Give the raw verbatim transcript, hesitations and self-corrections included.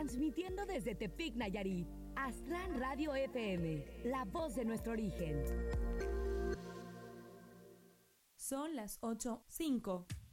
Transmitiendo desde Tepic, Nayarit, Aztlán Radio F M, la voz de nuestro origen. Son las ocho cinco.